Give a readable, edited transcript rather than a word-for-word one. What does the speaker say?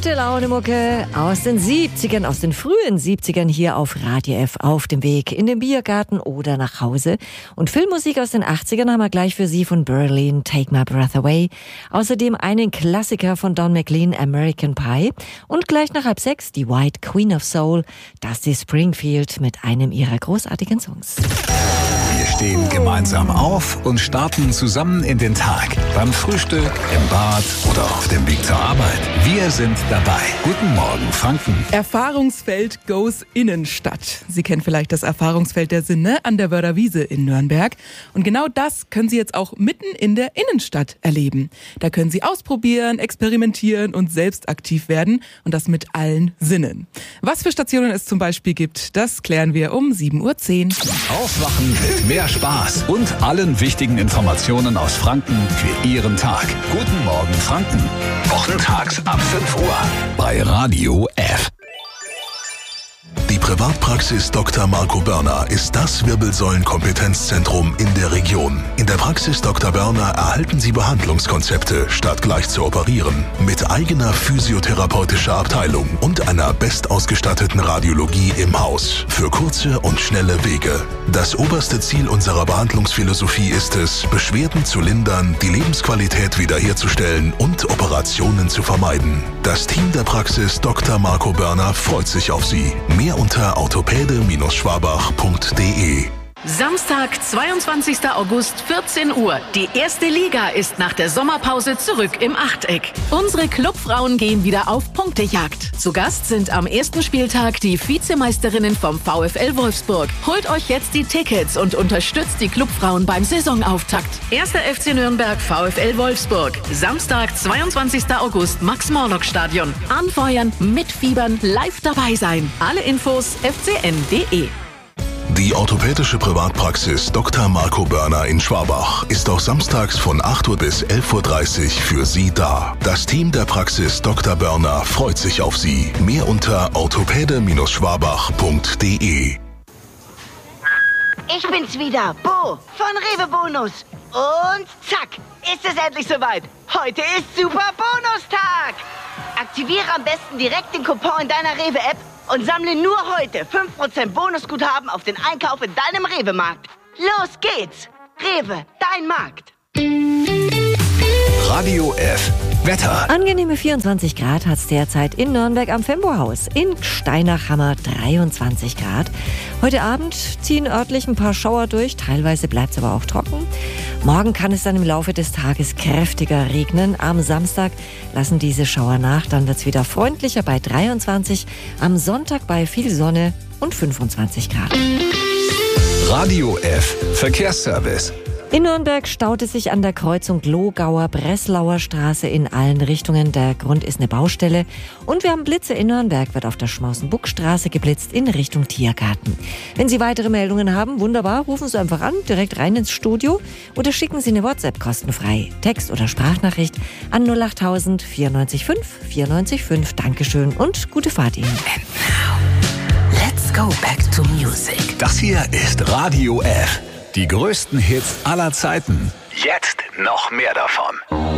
Gute Laune Mucke aus den 70ern, aus den frühen 70ern hier auf Radio F auf dem Weg in den Biergarten oder nach Hause. Und Filmmusik aus den 80ern haben wir gleich für Sie von Berlin, Take My Breath Away. Außerdem einen Klassiker von Don McLean, American Pie. Und gleich nach 5:30 die White Queen of Soul, Dusty Springfield mit einem ihrer großartigen Songs. Wir stehen gemeinsam auf und starten zusammen in den Tag. Beim Frühstück, im Bad oder auf dem Weg zur Arbeit. Wir sind dabei. Guten Morgen, Franken. Erfahrungsfeld goes Innenstadt. Sie kennen vielleicht das Erfahrungsfeld der Sinne an der Wörderwiese in Nürnberg. Und genau das können Sie jetzt auch mitten in der Innenstadt erleben. Da können Sie ausprobieren, experimentieren und selbst aktiv werden. Und das mit allen Sinnen. Was für Stationen es zum Beispiel gibt, das klären wir um 7:10 Uhr. Aufwachen mit mehr Spaß und allen wichtigen Informationen aus Franken für Ihren Tag. Guten Morgen, Franken. Wochentags ab 5 Uhr bei Radio F. Die Privatpraxis Dr. Marco Börner ist das Wirbelsäulenkompetenzzentrum in der Region. In der Praxis Dr. Börner erhalten Sie Behandlungskonzepte, statt gleich zu operieren. Mit eigener physiotherapeutischer Abteilung und einer bestausgestatteten Radiologie im Haus. Für kurze und schnelle Wege. Das oberste Ziel unserer Behandlungsphilosophie ist es, Beschwerden zu lindern, die Lebensqualität wiederherzustellen und Operationen zu vermeiden. Das Team der Praxis Dr. Marco Börner freut sich auf Sie. Mehr unter orthopäde-schwabach.de. Samstag, 22. August, 14 Uhr. Die erste Liga ist nach der Sommerpause zurück im Achteck. Unsere Clubfrauen gehen wieder auf Punktejagd. Zu Gast sind am ersten Spieltag die Vizemeisterinnen vom VfL Wolfsburg. Holt euch jetzt die Tickets und unterstützt die Clubfrauen beim Saisonauftakt. 1. FC Nürnberg, VfL Wolfsburg. Samstag, 22. August, Max-Morlock-Stadion. Anfeuern, mitfiebern, live dabei sein. Alle Infos fcn.de. Die orthopädische Privatpraxis Dr. Marco Börner in Schwabach ist auch samstags von 8 Uhr bis 11:30 Uhr für Sie da. Das Team der Praxis Dr. Börner freut sich auf Sie. Mehr unter orthopäde-schwabach.de. Ich bin's wieder, Bo von Rewe Bonus. Und zack, ist es endlich soweit. Heute ist Super Bonustag. Aktiviere am besten direkt den Coupon in deiner Rewe-App und sammle nur heute 5% Bonusguthaben auf den Einkauf in deinem Rewe-Markt. Los geht's! Rewe, dein Markt. Radio F. Wetter. Angenehme 24 Grad hat es derzeit in Nürnberg am Fembohaus. In Steinach haben wir 23 Grad. Heute Abend ziehen örtlich ein paar Schauer durch, teilweise bleibt es aber auch trocken. Morgen kann es dann im Laufe des Tages kräftiger regnen. Am Samstag lassen diese Schauer nach, dann wird es wieder freundlicher bei 23. Am Sonntag bei viel Sonne und 25 Grad. Radio F. Verkehrsservice. In Nürnberg staut es sich an der Kreuzung Glogauer-Breslauer Straße in allen Richtungen. Der Grund ist eine Baustelle. Und wir haben Blitze in Nürnberg, wird auf der Schmausenbuckstraße geblitzt in Richtung Tiergarten. Wenn Sie weitere Meldungen haben, wunderbar, rufen Sie einfach an, direkt rein ins Studio oder schicken Sie eine WhatsApp kostenfrei. Text- oder Sprachnachricht an 08000 94 5 94 5. Dankeschön und gute Fahrt Ihnen. And now, let's go back to music. Das hier ist Radio F. Die größten Hits aller Zeiten. Jetzt noch mehr davon.